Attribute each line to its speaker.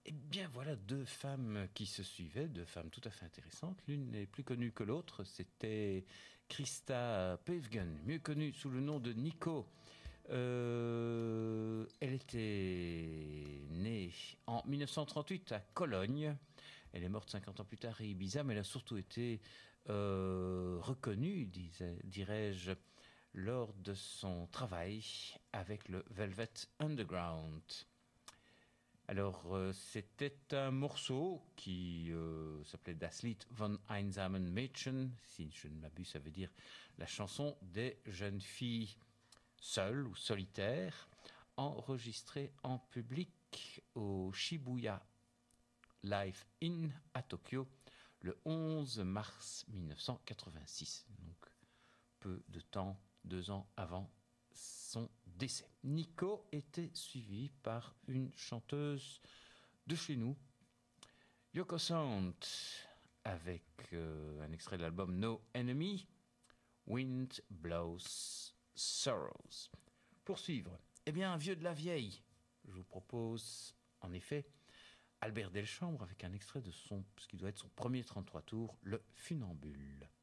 Speaker 1: Eh bien, voilà deux femmes qui se suivaient, deux femmes tout à fait intéressantes. L'une n'est plus connue que l'autre, c'était Krista Päivänen, mieux connue sous le nom de Nico. Elle était née en 1938 à Cologne. Elle est morte 50 ans plus tard à Ibiza, mais elle a surtout été reconnue, dirais-je, lors de son travail avec le Velvet Underground. Alors, c'était un morceau qui s'appelait Das Lied von einsamen Mädchen. Si je ne m'abuse, ça veut dire la chanson des jeunes filles seules ou solitaires, enregistrée en public au Shibuya Live In à Tokyo le 11 mars 1986. Donc, peu de temps, 2 ans avant son décès. Nico était suivi par une chanteuse de chez nous, Yoko Sound, avec un extrait de l'album No Enemy, Wind Blows Sorrows. Pour suivre, eh bien, un vieux de la vieille. Je vous propose, en effet, Albert Delchambre avec un extrait de ce qui doit être son premier 33 tours, Le Funambule.